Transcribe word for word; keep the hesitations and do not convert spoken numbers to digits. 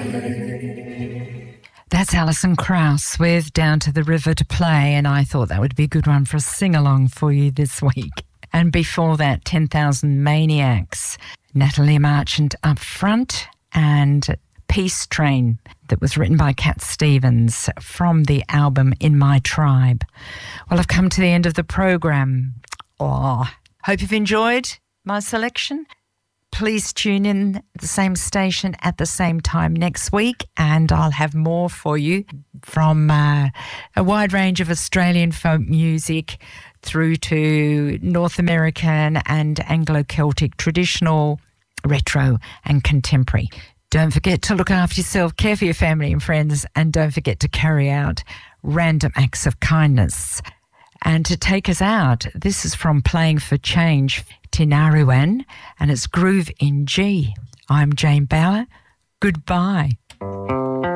That's Alison Krauss with Down to the River to Play, and I thought that would be a good one for a sing-along for you this week. And before that, ten thousand Maniacs, Natalie Marchant up front, and Peace Train, that was written by Cat Stevens from the album In My Tribe. Well, I've come to the end of the program. Oh, hope you've enjoyed my selection. Please tune in at the same station at the same time next week, and I'll have more for you from uh, a wide range of Australian folk music through to North American and Anglo-Celtic, traditional, retro and contemporary. Don't forget to look after yourself, care for your family and friends, and don't forget to carry out random acts of kindness. And to take us out, this is from Playing for Change, Tinaruan, and it's Groove in G. I'm Jane Bauer. Goodbye.